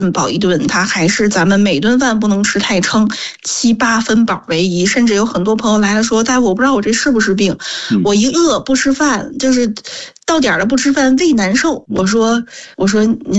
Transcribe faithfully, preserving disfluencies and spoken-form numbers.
饱一顿，它还是咱们每顿饭不能吃太撑，七八分饱为宜。甚至有很多朋友来了说，大夫我不知道我这是不是病，我一饿不吃饭，就是到点了不吃饭胃难受。我说我说您